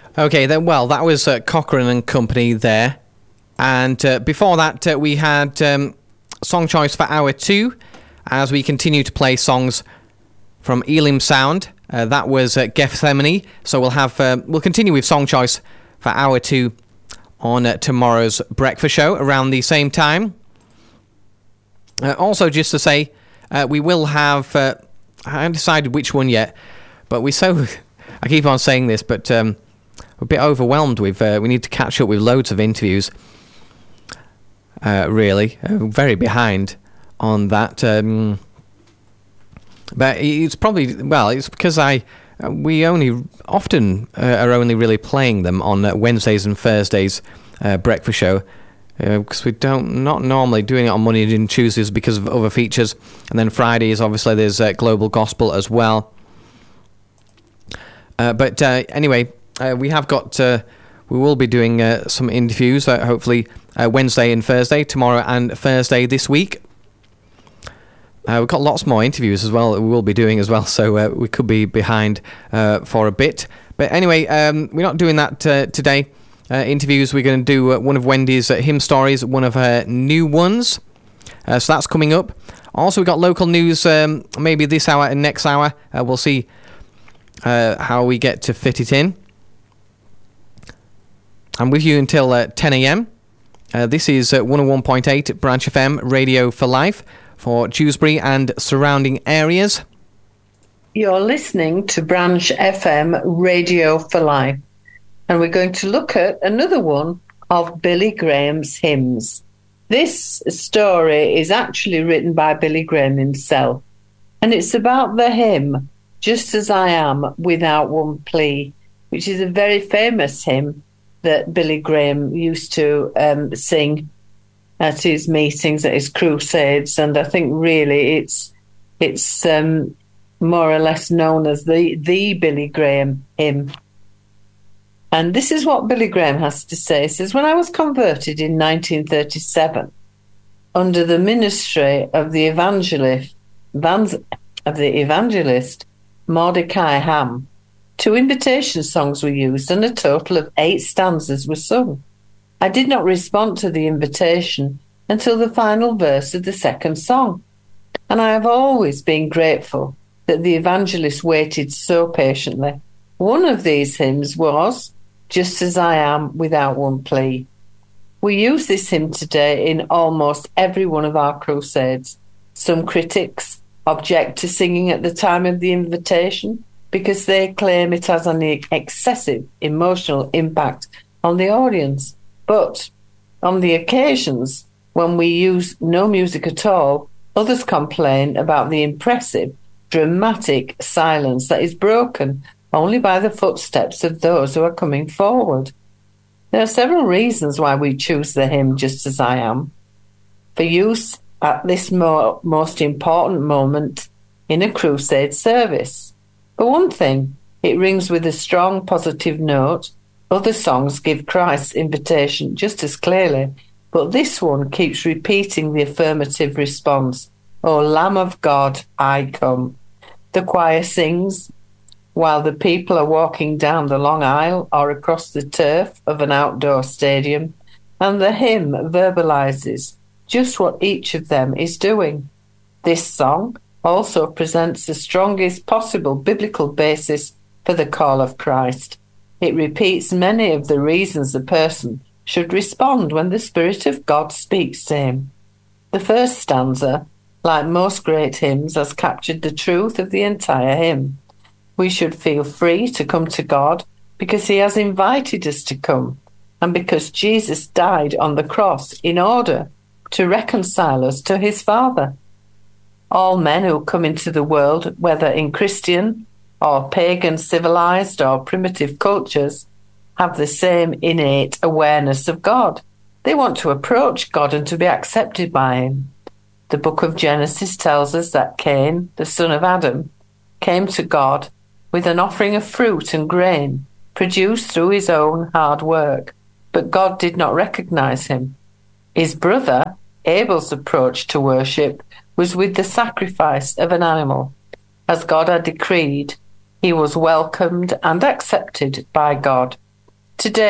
Okay, then. Well, that was Cochrane and Company there, and before that we had song choice for hour 2, as we continue to play songs from Elim Sound. That was Gethsemane. So we'll continue with song choice for hour 2 on tomorrow's breakfast show around the same time. Also, just to say, we will have. I haven't decided which one yet, but I keep on saying this, but we're a bit overwhelmed with. We need to catch up with loads of interviews. Really, very behind on that. But it's probably it's because we only often are only really playing them on Wednesdays and Thursdays breakfast show, because we not normally doing it on Monday and Tuesdays because of other features, and then Fridays obviously there's Global Gospel as well. But anyway, we have got we will be doing some interviews hopefully Wednesday and Thursday, tomorrow and Thursday this week. We've got lots more interviews as well that we will be doing as well, so we could be behind for a bit. But anyway, we're not doing that today. Interviews, we're going to do one of Wendy's hymn stories, one of her new ones. So that's coming up. Also, we've got local news maybe this hour and next hour. We'll see how we get to fit it in. I'm with you until 10 a.m. This is 101.8 Branch FM, Radio for Life, for Dewsbury and surrounding areas. You're listening to Branch FM Radio for Life, and we're going to look at another one of Billy Graham's hymns. This story is actually written by Billy Graham himself, and it's about the hymn Just As I Am Without One Plea, which is a very famous hymn that Billy Graham used to sing at his meetings, at his crusades, and I think really it's more or less known as the Billy Graham hymn. And this is what Billy Graham has to say. He says, "When I was converted in 1937, under the ministry of the evangelist Mordecai Ham, 2 invitation songs were used and a total of 8 stanzas were sung. I did not respond to the invitation until the final verse of the second song, and I have always been grateful that the evangelist waited so patiently. One of these hymns was Just As I Am Without One Plea. We use this hymn today in almost every one of our crusades. Some critics object to singing at the time of the invitation because they claim it has an excessive emotional impact on the audience. But on the occasions when we use no music at all, others complain about the impressive, dramatic silence that is broken only by the footsteps of those who are coming forward. There are several reasons why we choose the hymn Just As I Am. For use at this most important moment in a crusade service. For one thing, it rings with a strong positive note. Other songs give Christ's invitation just as clearly, but this one keeps repeating the affirmative response, "O Lamb of God, I come." The choir sings while the people are walking down the long aisle or across the turf of an outdoor stadium, and the hymn verbalizes just what each of them is doing. This song also presents the strongest possible biblical basis for the call of Christ. It repeats many of the reasons a person should respond when the Spirit of God speaks to him. The first stanza, like most great hymns, has captured the truth of the entire hymn. We should feel free to come to God because he has invited us to come, and because Jesus died on the cross in order to reconcile us to his Father. All men who come into the world, whether in Christian or pagan, civilized or primitive cultures, have the same innate awareness of God. They want to approach God and to be accepted by him. The book of Genesis tells us that Cain, the son of Adam, came to God with an offering of fruit and grain produced through his own hard work, but God did not recognize him. His brother, Abel's approach to worship was with the sacrifice of an animal. As God had decreed, he was welcomed and accepted by God. Today